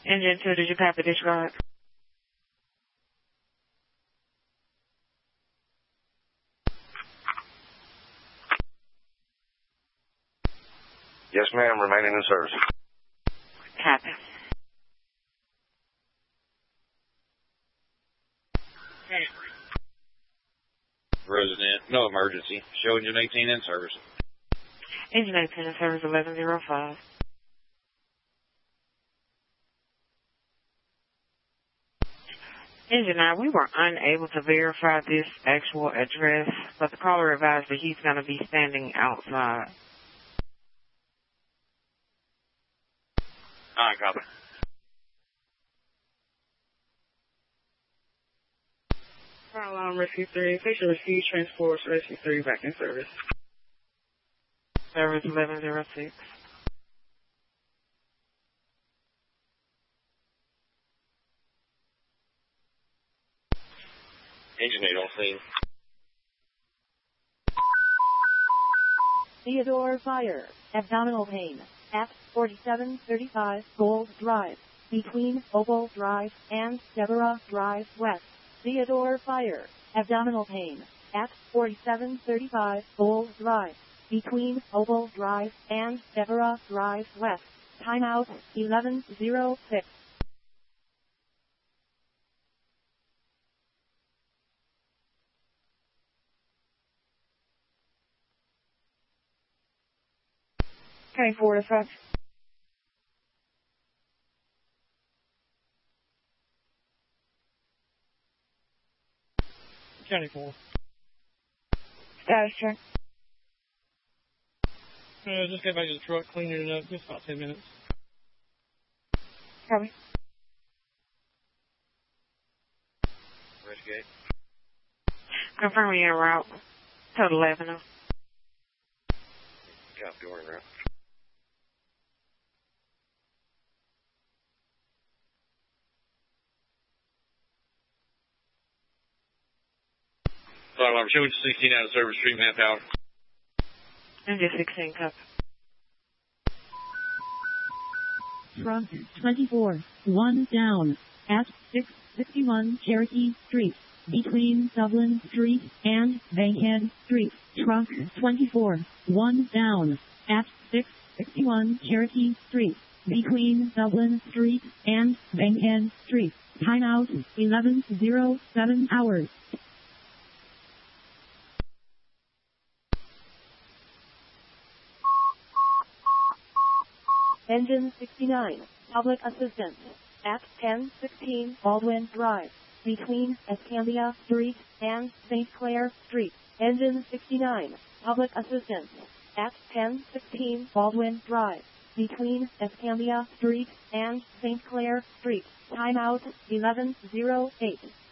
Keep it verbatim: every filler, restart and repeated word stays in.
Engine two, did you copy disregard? Yes, ma'am. Remaining in service. Copy. Resident, no emergency. Show engine eighteen in service. Engine eighteen in service eleven oh five. Engine nine, we were unable to verify this actual address, but the caller advised that he's going to be standing outside. Alright, copy. Fire alarm rescue three, station receive transport rescue three back in service. Service eleven oh six. Engine eight on scene. Theodore Fire, abdominal pain, at forty-seven thirty-five Gold Drive, between Opal Drive and Deborah Drive West. Theodore Fire, abdominal pain, at forty-seven thirty-five Gold Drive, between Opal Drive and Deborah Drive West. Timeout eleven oh six. County four to five. County four. Status check. Uh, just get back to the truck, clean it up, just about ten minutes. Copy. Rescue eight. Confirm you're en route. Total eleven. Copy, we're en route. Fire alarm, show engine sixteen out of service, street manpower. Engine sixteen, copy. Truck twenty-four, one down, at six sixty-one Cherokee Street, between Dublin Street and Bankhead Street. Truck twenty-four, one down, at six sixty-one Cherokee Street, between Dublin Street and Bankhead Street. Timeout eleven oh seven hours. Engine sixty-nine, public assistance, at ten sixteen Baldwin Drive, between Escambia Street and Saint Clair Street. Engine sixty-nine, public assistance, at ten sixteen Baldwin Drive, between Escambia Street and Saint Clair Street. Timeout eleven oh eight.